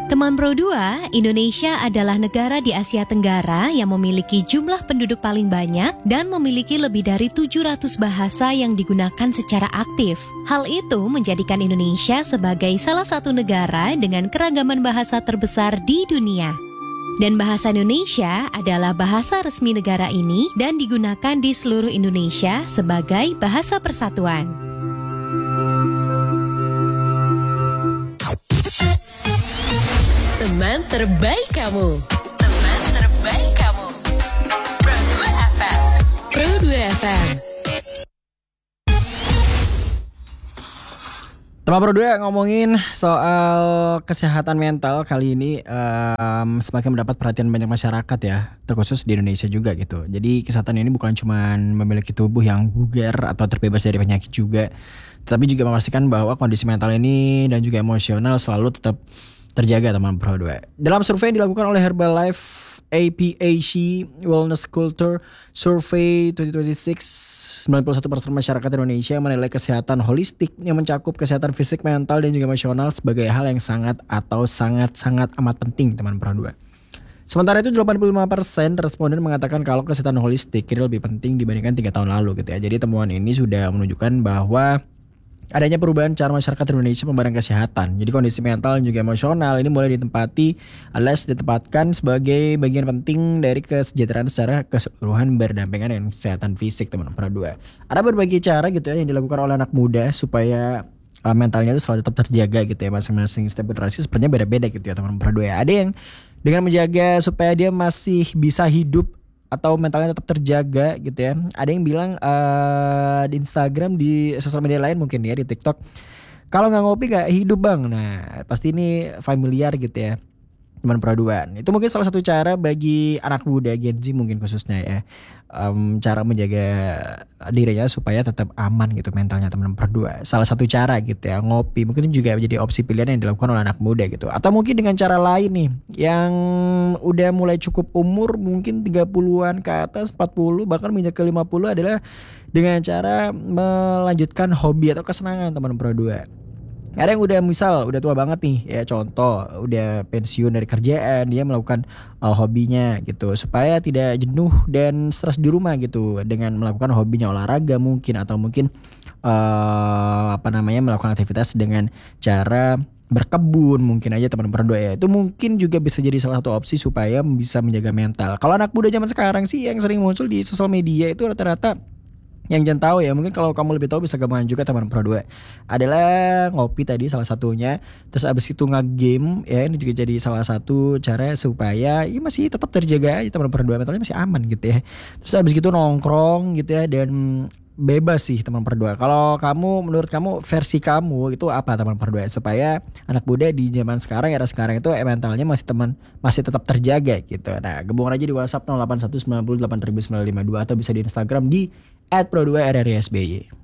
Teman Pro 2, Indonesia adalah negara di Asia Tenggara yang memiliki jumlah penduduk paling banyak dan memiliki lebih dari 700 bahasa yang digunakan secara aktif. Hal itu menjadikan Indonesia sebagai salah satu negara dengan keragaman bahasa terbesar di dunia. Dan bahasa Indonesia adalah bahasa resmi negara ini dan digunakan di seluruh Indonesia sebagai bahasa persatuan. Teman terbaik kamu. Teman terbaik kamu. Pro 2 FM. Pro 2 FM. Teman Pro 2 ngomongin soal kesehatan mental kali ini semakin mendapat perhatian banyak masyarakat ya, terkhusus di Indonesia juga gitu. Jadi kesehatan ini bukan cuma memiliki tubuh yang bugar atau terbebas dari penyakit juga, tetapi juga memastikan bahwa kondisi mental ini dan juga emosional selalu tetap terjaga teman Pro 2. Dalam survei yang dilakukan oleh Herbalife APAC Wellness Culture Survey 2026, 91% masyarakat Indonesia menilai kesehatan holistik yang mencakup kesehatan fisik, mental, dan juga emosional sebagai hal yang sangat amat penting teman Pro 2. Sementara itu 85% responden mengatakan kalau kesehatan holistik ini lebih penting dibandingkan 3 tahun lalu gitu ya. Jadi temuan ini sudah menunjukkan bahwa adanya perubahan cara masyarakat Indonesia memandang kesehatan. Jadi kondisi mental dan juga emosional ini mulai ditempatkan sebagai bagian penting dari kesejahteraan secara keseluruhan berdampingan dengan kesehatan fisik teman Pro 2. Ada berbagai cara gitu ya yang dilakukan oleh anak muda supaya mentalnya itu selalu tetap terjaga gitu ya. Masing-masing setiap generasi sepertinya beda-beda gitu ya teman Pro 2 ya. Ada yang dengan menjaga supaya dia masih bisa hidup atau mentalnya tetap terjaga gitu ya. Ada yang bilang di Instagram, di sosial media lain mungkin ya, di TikTok, kalau nggak ngopi nggak hidup bang. Nah pasti ini familiar gitu ya teman Pro 2. Itu mungkin salah satu cara bagi anak muda Gen Z mungkin khususnya ya, cara menjaga dirinya supaya tetap aman gitu mentalnya teman Pro 2. Salah satu cara gitu ya, ngopi mungkin juga menjadi opsi pilihan yang dilakukan oleh anak muda gitu. Atau mungkin dengan cara lain nih yang udah mulai cukup umur, mungkin 30-an ke atas, 40 bahkan menginjak ke 50 adalah dengan cara melanjutkan hobi atau kesenangan teman Pro 2. Ada yang udah tua banget nih ya, contoh udah pensiun dari kerjaan, dia melakukan hobinya gitu supaya tidak jenuh dan stres di rumah gitu dengan melakukan hobinya, olahraga mungkin, atau mungkin melakukan aktivitas dengan cara berkebun mungkin aja teman Pro 2 ya. Itu mungkin juga bisa jadi salah satu opsi supaya bisa menjaga mental. Kalau anak muda zaman sekarang sih yang sering muncul di sosial media itu rata-rata, yang jangan tahu ya, mungkin kalau kamu lebih tahu bisa gabungan juga teman Pro 2, adalah ngopi tadi salah satunya. Terus abis itu nge-game ya, ini juga jadi salah satu cara supaya ya masih tetap terjaga aja teman Pro 2, mentalnya masih aman gitu ya. Terus abis itu nongkrong gitu ya, dan bebas sih teman Pro 2. Kalau kamu, menurut kamu versi kamu itu apa teman Pro 2 supaya anak muda di zaman sekarang, era sekarang itu mentalnya masih tetap terjaga gitu. Nah, gabung aja di WhatsApp 0819089952 atau bisa di Instagram di @pro2rrsby.